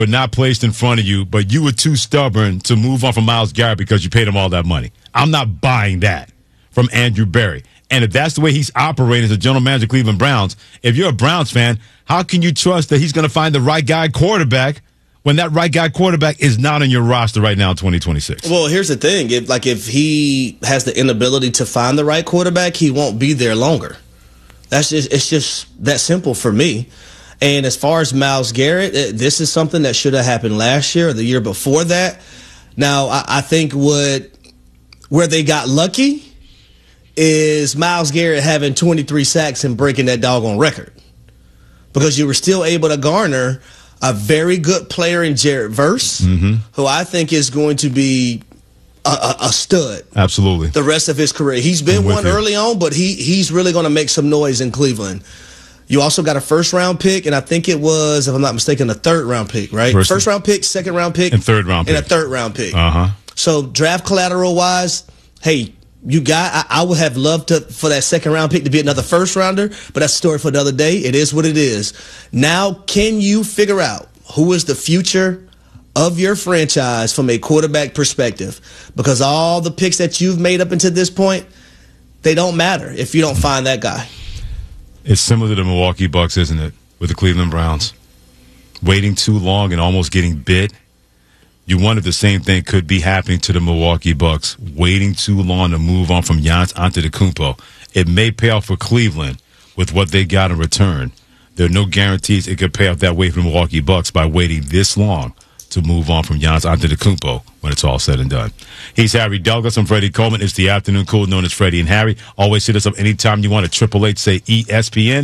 were not placed in front of you, but you were too stubborn to move on from Myles Garrett because you paid him all that money. I'm not buying that from Andrew Berry. And if that's the way he's operating as a general manager of Cleveland Browns, if you're a Browns fan, how can you trust that he's going to find the right guy quarterback when that right guy quarterback is not on your roster right now in 2026? Well, here's the thing. If he has the inability to find the right quarterback, he won't be there longer. It's just that simple for me. And as far as Myles Garrett, this is something that should have happened last year or the year before that. Now, I think where they got lucky is Myles Garrett having 23 sacks and breaking that doggone record, because you were still able to garner a very good player in Jared Verse, who I think is going to be a stud. Absolutely. The rest of his career. He's been one early on, but he's really going to make some noise in Cleveland. You also got a first-round pick, and I think it was, if I'm not mistaken, a third-round pick, right? First-round pick, second-round pick, and third-round pick. And a third-round pick. So draft collateral-wise, hey, I would have loved for that second-round pick to be another first-rounder, but that's a story for another day. It is what it is. Now, can you figure out who is the future of your franchise from a quarterback perspective? Because all the picks that you've made up until this point, they don't matter if you don't find that guy. It's similar to the Milwaukee Bucks, isn't it, with the Cleveland Browns? Waiting too long and almost getting bit. You wonder if the same thing could be happening to the Milwaukee Bucks, waiting too long to move on from Giannis Antetokounmpo. It may pay off for Cleveland with what they got in return. There are no guarantees it could pay off that way for the Milwaukee Bucks by waiting this long to move on from Giannis Antetokounmpo when it's all said and done. He's Harry Douglas. I'm Freddie Coleman. It's the afternoon cool known as Freddie and Harry. Always hit us up anytime you want at 888 say ESPN,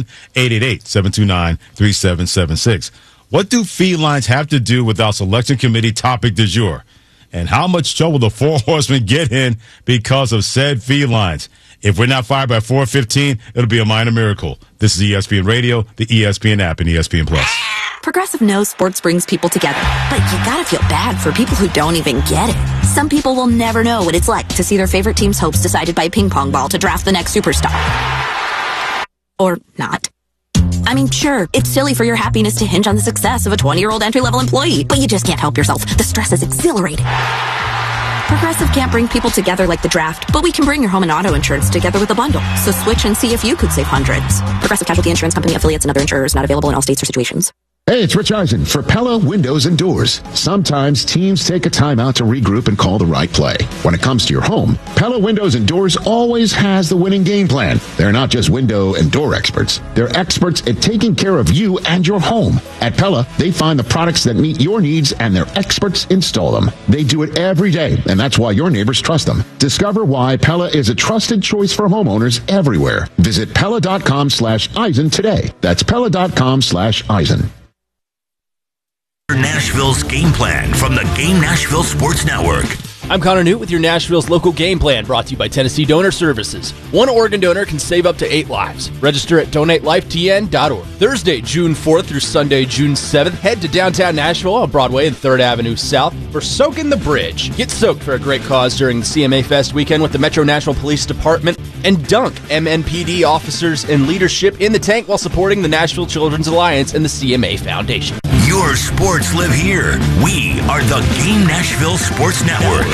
888-729-3776. What do felines have to do with our selection committee topic du jour? And how much trouble the Four Horsemen get in because of said felines? If we're not fired by 4:15, it'll be a minor miracle. This is ESPN Radio, the ESPN app, and ESPN Plus. Progressive knows sports brings people together, but you gotta feel bad for people who don't even get it. Some people will never know what it's like to see their favorite team's hopes decided by a ping pong ball to draft the next superstar. Or not. I mean, sure, it's silly for your happiness to hinge on the success of a 20-year-old entry-level employee, but you just can't help yourself. The stress is exhilarating. Progressive can't bring people together like the draft, but we can bring your home and auto insurance together with a bundle. So switch and see if you could save hundreds. Progressive Casualty Insurance Company, affiliates, and other insurers not available in all states or situations. Hey, it's Rich Eisen for Pella Windows and Doors. Sometimes teams take a time out to regroup and call the right play. When it comes to your home, Pella Windows and Doors always has the winning game plan. They're not just window and door experts. They're experts at taking care of you and your home. At Pella, they find the products that meet your needs and their experts install them. They do it every day, and that's why your neighbors trust them. Discover why Pella is a trusted choice for homeowners everywhere. Visit Pella.com/Eisen today. That's Pella.com/Eisen. Nashville's game plan from the Game Nashville Sports Network. I'm Connor Newt with your Nashville's local game plan, brought to you by Tennessee Donor Services. One organ donor can save up to 8 lives. Register at donatelifetn.org. Thursday, June 4th through Sunday, June 7th, head to downtown Nashville on Broadway and 3rd Avenue South for Soak in the Bridge. Get soaked for a great cause during the CMA Fest weekend with the Metro Nashville Police Department, and dunk MNPD officers and leadership in the tank while supporting the Nashville Children's Alliance and the CMA Foundation. Your sports live here. We are the Game Nashville Sports Network.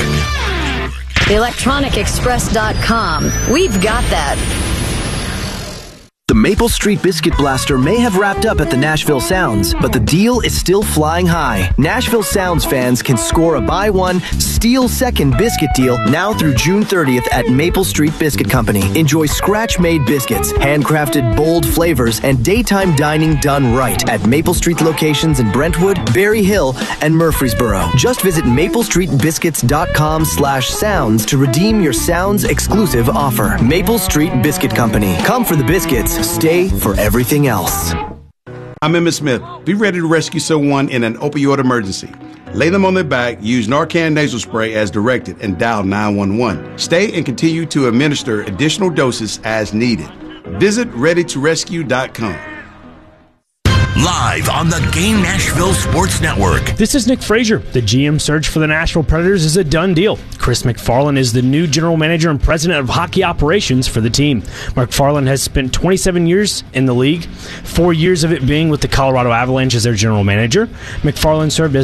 ElectronicExpress.com. We've got that. The Maple Street Biscuit Blaster may have wrapped up at the Nashville Sounds, but the deal is still flying high. Nashville Sounds fans can score a buy one, steal second biscuit deal now through June 30th at Maple Street Biscuit Company. Enjoy scratch-made biscuits, handcrafted bold flavors, and daytime dining done right at Maple Street locations in Brentwood, Berry Hill, and Murfreesboro. Just visit maplestreetbiscuits.com/sounds to redeem your Sounds exclusive offer. Maple Street Biscuit Company. Come for the biscuits. Stay for everything else. I'm Emmitt Smith. Be ready to rescue someone in an opioid emergency. Lay them on their back, use Narcan nasal spray as directed, and dial 911. Stay and continue to administer additional doses as needed. Visit ReadyToRescue.com. live on the Game Nashville Sports Network. This is Nick Frazier. The GM search for the Nashville Predators is a done deal. Chris McFarland is the new general manager and president of hockey operations for the team. McFarland has spent 27 years in the league, 4 years of it being with the Colorado Avalanche as their general manager. McFarland served as